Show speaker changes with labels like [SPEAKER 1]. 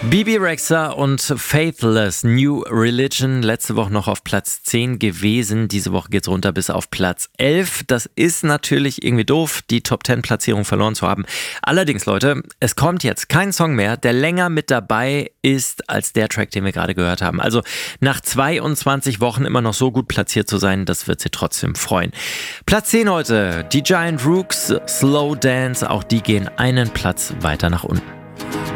[SPEAKER 1] Bebe Rexha und Faithless, New Religion, letzte Woche noch auf Platz 10 gewesen. Diese Woche geht's runter bis auf Platz 11. Das ist natürlich irgendwie doof, die Top-10-Platzierung verloren zu haben. Allerdings, Leute, es kommt jetzt kein Song mehr, der länger mit dabei ist als der Track, den wir gerade gehört haben. Also nach 22 Wochen immer noch so gut platziert zu sein, das wird sie trotzdem freuen. Platz 10 heute, die Giant Rooks, Slow Dance, auch die gehen einen Platz weiter nach unten.